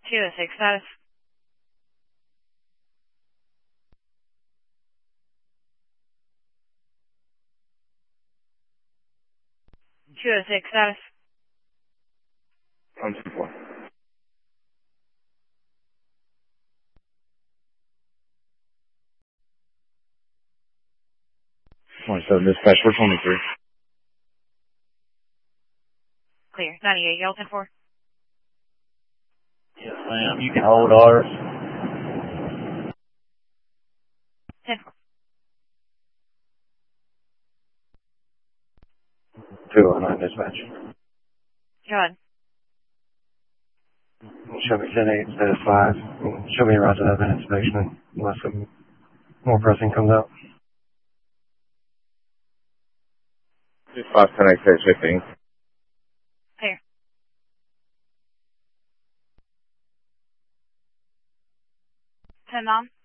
206 status. Status. 124. 27 dispatch, 423. Clear. 98, y'all 10-4. Yes, ma'am. You can hold ours. 10-4. 209 dispatch. Go ahead. Show me 10-8 instead of 5. Show me around to that minute inspection unless some more pressing comes out. 5 10 8 15. Clear. 10 Mom.